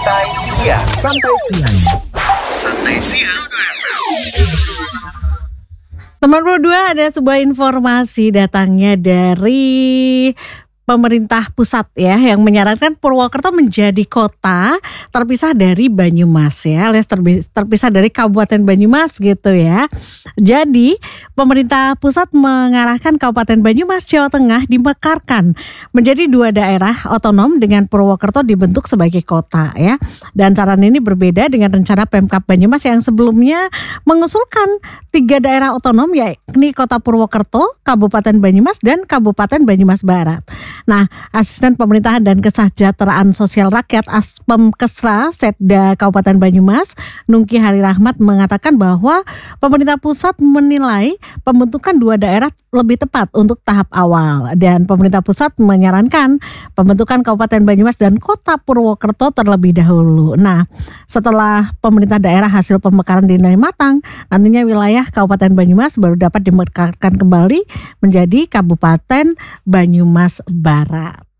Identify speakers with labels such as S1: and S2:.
S1: Santai siang.
S2: Teman berdua, ada sebuah informasi datangnya dari pemerintah pusat ya, yang menyarankan Purwokerto menjadi kota terpisah dari Banyumas ya, alias terpisah dari Kabupaten Banyumas gitu ya. Jadi pemerintah pusat mengarahkan Kabupaten Banyumas, Jawa Tengah dimekarkan menjadi 2 daerah otonom dengan Purwokerto dibentuk sebagai kota ya. Dan saran ini berbeda dengan rencana Pemkab Banyumas yang sebelumnya mengusulkan 3 daerah otonom, yakni Kota Purwokerto, Kabupaten Banyumas, dan Kabupaten Banyumas Barat. Nah, Asisten Pemerintahan dan Kesejahteraan Sosial Rakyat Aspemkesra Setda Kabupaten Banyumas, Nungki Hari Rahmat mengatakan bahwa pemerintah pusat menilai pembentukan 2 daerah lebih tepat untuk tahap awal, dan pemerintah pusat menyarankan pembentukan Kabupaten Banyumas dan Kota Purwokerto terlebih dahulu. Nah, setelah pemerintah daerah hasil pemekaran dinilai matang, nantinya wilayah Kabupaten Banyumas baru dapat dimekarkan kembali menjadi Kabupaten Banyumas Barat.